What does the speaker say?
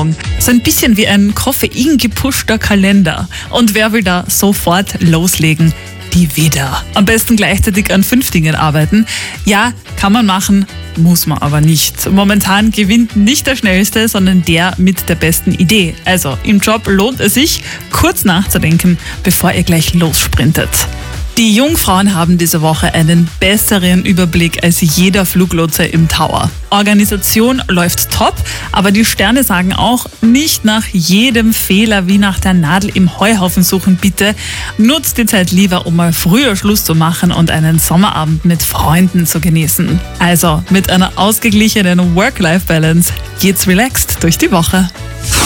Ernährung. So ein bisschen wie ein koffeingepushter Kalender. Und wer will da sofort loslegen? Die Veda. Am besten gleichzeitig an 5 Dingen arbeiten. Ja, kann man machen, muss man aber nicht. Momentan gewinnt nicht der Schnellste, sondern der mit der besten Idee. Also im Job lohnt es sich, kurz nachzudenken, bevor ihr gleich lossprintet. Die Jungfrauen haben diese Woche einen besseren Überblick als jeder Fluglotse im Tower. Organisation läuft top, aber die Sterne sagen auch, nicht nach jedem Fehler wie nach der Nadel im Heuhaufen suchen, bitte. Nutzt die Zeit lieber, um mal früher Schluss zu machen und einen Sommerabend mit Freunden zu genießen. Also mit einer ausgeglichenen Work-Life-Balance geht's relaxed durch die Woche.